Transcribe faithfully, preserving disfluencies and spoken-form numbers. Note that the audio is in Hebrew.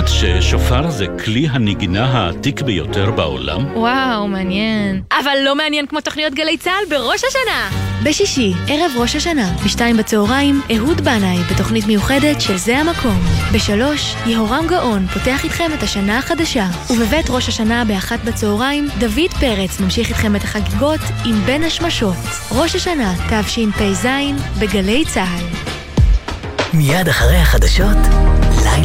ידעת ששופר זה כלי הנגינה העתיק ביותר בעולם? וואו, מעניין. אבל לא מעניין כמו תוכניות גלי צהל בראש השנה. בשישי, ערב ראש השנה, בשתיים בצהריים, אהוד בנאי בתוכנית מיוחדת של זה המקום. בשלוש, יהורם גאון פותח איתכם את השנה החדשה. ובבית ראש השנה באחת בצהריים, דוד פרץ ממשיך איתכם את החגיגות עם בין השמשות. ראש השנה, תשפ"ז בגלי צהל. מיד אחרי החדשות, לילה